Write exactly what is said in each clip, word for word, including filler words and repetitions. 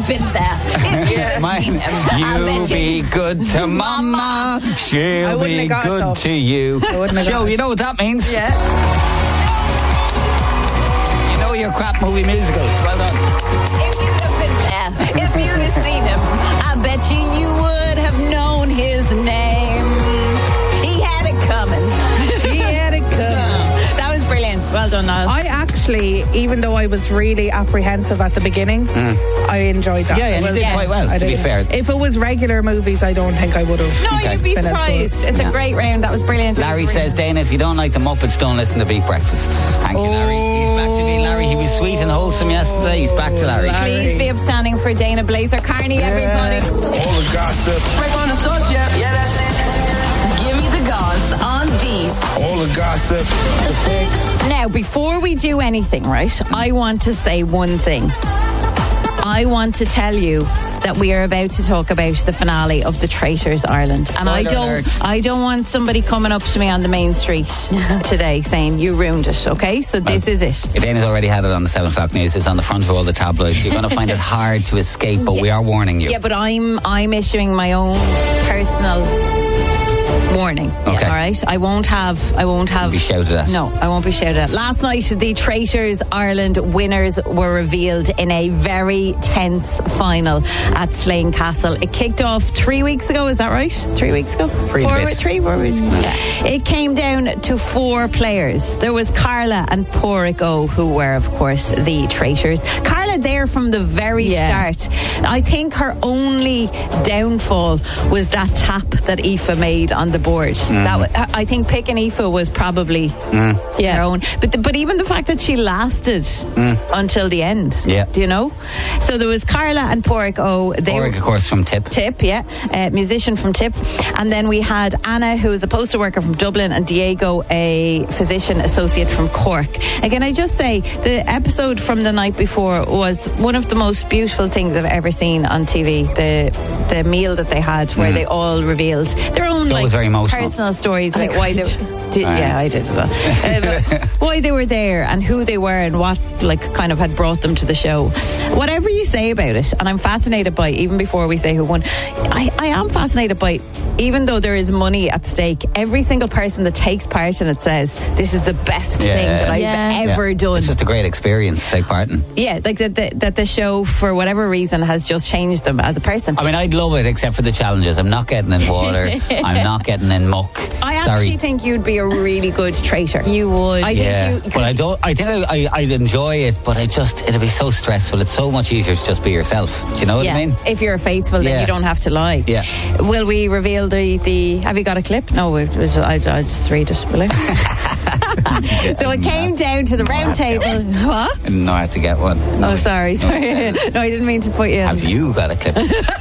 have been there. If you'd have Mine, seen him, I you bet be good to mama, she'll wouldn't be have got it, good though. to you. I wouldn't have Joe, got it. you know what that means? Yeah. You know your crap movie musicals. Well done. If you'd have been there, if you'd have seen him, I bet you you would have known his name. He had it coming. He had it coming. That was brilliant. Well done, Niall. I actually, even though I was really apprehensive at the beginning, I enjoyed that. Yeah, yeah, I you will did say. quite well, I to be did. fair. If it was regular movies, I don't think I would have. No, Okay. you'd be Been as good. surprised. It's Yeah. a great round. That was brilliant. It was Larry brilliant. says, Dana, if you don't like the Muppets, don't listen to Beat Breakfast. Thank you, Larry. He's back to being Larry. He was sweet and wholesome yesterday. He's back to Larry. Larry. Please be upstanding for Dana Blazer Carney, everybody. All the gossip, Break on the sauce, yeah. Yeah, that's it. Give me the goss on beat. all the gossip. The fix. Now, before we do anything, right, I want to say one thing. I want to tell you that we are about to talk about the finale of The Traitors Ireland, and I Spoiler don't, alert. I don't want somebody coming up to me on the main street today saying you ruined it. Okay, so this is it. If Dana's already had it on the seven o'clock news, it's on the front of all the tabloids. You're going to find it hard to escape, but we are warning you. Yeah, but I'm I'm issuing my own personal warning. Okay. All right. I won't have. I won't have. Be shouted at. No, I won't be shouted at. Last night, the Traitors Ireland winners were revealed in a very tense final at Slane Castle. It kicked off three weeks ago. Is that right? Three weeks ago. Three and a four, bit. three, four weeks. Yeah. It came down to four players. There was Carla and Porrick O, who were, of course, the Traitors. Carla there from the very Yeah. start. I think her only downfall was that tap that Aoife made on the board. That wa- I think picking Aoife was probably Yeah. her own. But the, but even the fact that she lasted until the end. Yeah. Do you know? So there was Carla and Porrick O. They Porrick, of course, from Tip. Tip, yeah, uh, musician from Tip. And then we had Anna, who is a postal worker from Dublin, and Diego, a physician associate from Cork. Again, I just say the episode from the night before was one of the most beautiful things I've ever seen on T V. The the meal that they had, where they all revealed their own So it like was very emotional. personal stories about why they were. Did, Aye. yeah, I did as well. Uh, why they were there and who they were and what like kind of had brought them to the show. Whatever you say about it, and I'm fascinated by it, even before we say who won, I, I am fascinated by it, even though there is money at stake. Every single person that takes part in it says this is the best Yeah. thing that I've Yeah. ever Yeah. done. It's just a great experience to take part in. Yeah, like that the, that the show for whatever reason has just changed them as a person. I mean, I'd love it except for the challenges. I'm not getting in water. I'm not getting in muck. I Sorry. actually think you'd be a really good traitor. You would. I Yeah, think you. but I don't. I think I, I, I'd enjoy it, but I just it'd be so stressful. It's so much easier to just be yourself. Do you know what Yeah, I mean? if you're faithful, then Yeah. you don't have to lie. Yeah. Will we reveal the, the have you got a clip? No, we, we just, I, I just read it, will I? So it came down to the round table. What? I didn't know I had to get one. Oh, sorry, sorry. said No, I didn't mean to put you in. Have you got a clip?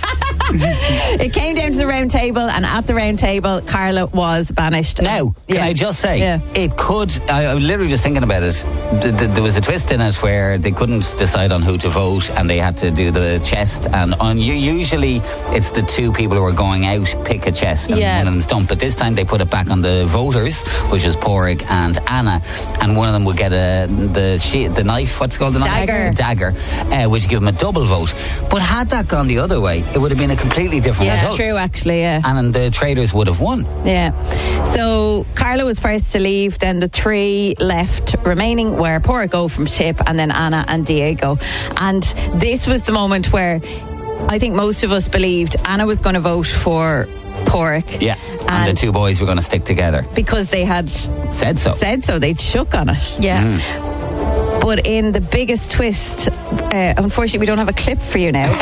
It came down to the round table, and at the round table, Carla was banished. Now, can Yeah. I just say, Yeah. it could, I, I was literally just thinking about it, th- th- there was a twist in it where they couldn't decide on who to vote and they had to do the chest, and on u- usually it's the two people who are going out pick a chest and Yeah. one of them's dumped, but this time they put it back on the voters, which was Porrick and Anna, and one of them would get a, the she, the knife, what's it called? The knife? Dagger. Dagger, uh, which give them a double vote. But had that gone the other way, it would have been a completely different Yeah, result. true, actually, yeah. And the traders would have won. Yeah. So Carla was first to leave, then the three left remaining were Porrick O from Tip, and then Anna and Diego. And this was the moment where I think most of us believed Anna was going to vote for Porrick. Yeah. And, And the two boys were going to stick together. because they had Said so. said so, they'd shook on it. Yeah. But in the biggest twist, uh, unfortunately, we don't have a clip for you now.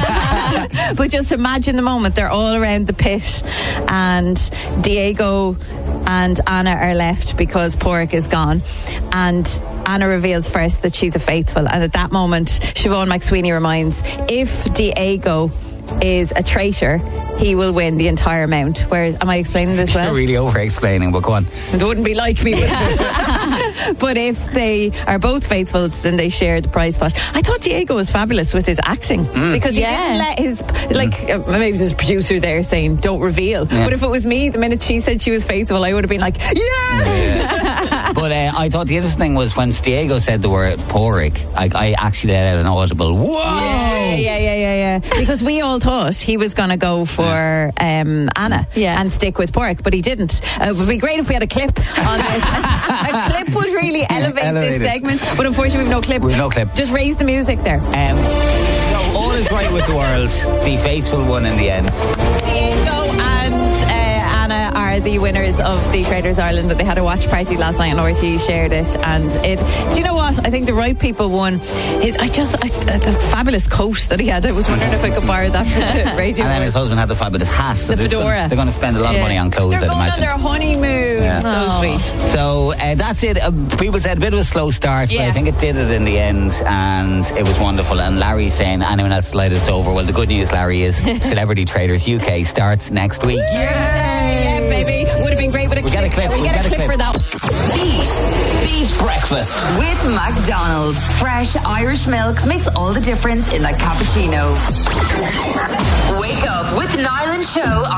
But just imagine the moment. They're all around the pit, and Diego and Anna are left because Porrick is gone. And Anna reveals first that she's a faithful. And at that moment, Siobhan McSweeney reminds, if Diego is a traitor, he will win the entire amount. Whereas, am I explaining this well? You're really over-explaining, but go on. It wouldn't be like me. But if they are both faithful, then they share the prize pot. I thought Diego was fabulous with his acting because he Yeah. didn't let his, like, uh, maybe there's a producer there saying, don't reveal. Yeah. But if it was me, the minute she said she was faithful, I would have been like, yeah! But uh, I thought the interesting thing was when Diego said the word Porrick, I, I actually let out an audible, whoa! Yeah, yeah, yeah, yeah, uh, because we all thought he was going to go for um, Anna Yeah. and stick with Pork, but he didn't. Uh, it would be great if we had a clip on this. A clip would really elevate elevate this it. segment, but unfortunately we've no clip. We've no clip. Just raise the music there. Um, so all is right with the world. The faithful won in the end. Diego and uh, Anna are the winners of the Traders Ireland. They had a watch party last night and R T E shared it. And it, do you know what? I think the right people won. It, I just, I, it's a fabulous coat that he had. I was wondering if I could borrow that for the radio. And then his husband had the fabulous hat. So The they're fedora. Gonna, they're going to spend a lot Yeah. of money on clothes, They're I'd going imagine. on their honeymoon. Yeah. So Aw. sweet. So uh, that's it. Uh, people said a bit of a slow start, but Yeah. I think it did it in the end, and it was wonderful. And Larry's saying, anyone else delighted it's over? Well, the good news, Larry, is Celebrity Traders U K starts next week. Yeah, baby. Would have been great with a We clip. get a clip. We We get get a a clip clip. for that. Beat. Beat breakfast. With McDonald's. Fresh Irish milk makes all the difference in a cappuccino.